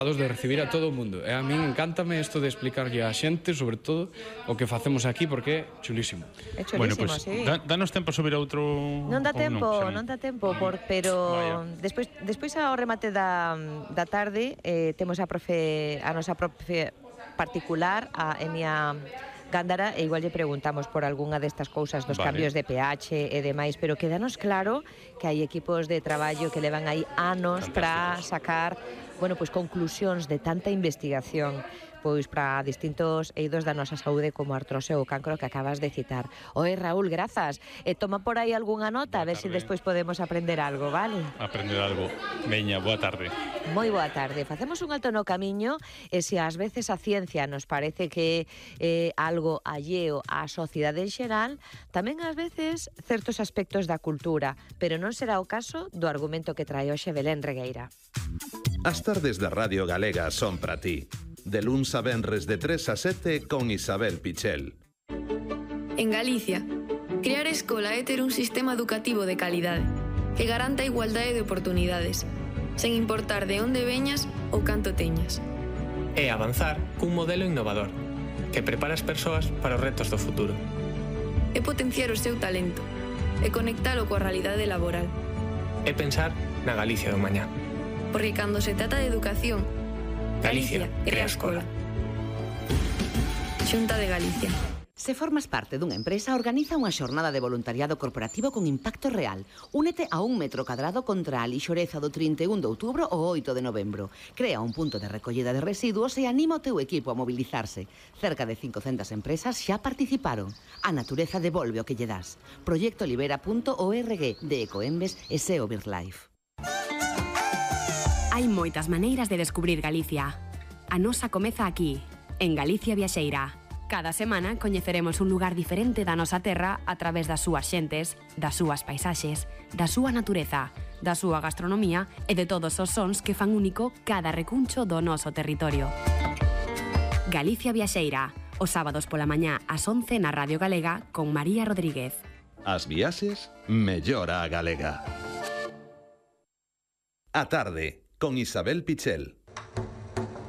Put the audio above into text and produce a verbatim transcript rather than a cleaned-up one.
de recibir a todo o mundo. E a min encántame isto de explicarlle a xente, sobre todo, o que facemos aquí, porque é chulísimo. É chulísimo, bueno, pues, sí. Da, danos tempo a subir a outro... Non dá ou tempo, xa non dá tempo, por, pero despois, despois ao remate da, da tarde eh, temos a profe, a nosa profe particular, a Enia Gándara, e igual lle preguntamos por algunha destas cousas dos Vale. cambios de P H e demais, pero quedanos claro que hai equipos de traballo que levan aí anos para sacar, bueno, pois conclusións de tanta investigación, pois para distintos eidos da nosa saúde como a artrose ou o cancro que acabas de citar. Oe, Raúl, grazas. E toma por aí algunha nota, a ver se despois podemos aprender algo, vale? Aprender algo. Veña, boa tarde. Moi boa tarde. Facemos un alto no camiño e se ás veces a ciencia nos parece que é eh, algo alleo á sociedade en xeral, tamén ás veces certos aspectos da cultura, pero non será o caso do argumento que trae hoxe Belén Regueira. As tardes da Radio Galega son para ti. De luns a venres de tres a sete con Isabel Pichel. En Galicia, crear escola é ter un sistema educativo de calidade que garanta a igualdade de oportunidades, sen importar de onde veñas ou canto teñas. É avanzar cun modelo innovador que prepara as persoas para os retos do futuro. É potenciar o seu talento e conectalo coa realidade laboral. É pensar na Galicia do mañá. Porque cando se trata de educación, Galicia crea escola. Xunta de Galicia. Se formas parte dunha empresa, organiza unha xornada de voluntariado corporativo con impacto real. Únete a un metro cadrado contra a lixoreza do trinta e un de outubro ao oito de novembro. Crea un punto de recollida de residuos e anima o teu equipo a mobilizarse. Cerca de cincocentas empresas xa participaron. A natureza devolve o que lle das. proyecto libera punto org de Ecoembes e S E O BirdLife. Hai moitas maneiras de descubrir Galicia. A nosa comeza aquí, en Galicia Viaxeira. Cada semana coñeceremos un lugar diferente da nosa terra a través das súas xentes, das súas paisaxes, da súa natureza, da súa gastronomía e de todos os sons que fan único cada recuncho do noso territorio. Galicia Viaxeira, os sábados pola mañá ás once na Radio Galega con María Rodríguez. As viaxes, mellora a galega. A tarde, con Isabel Pichel.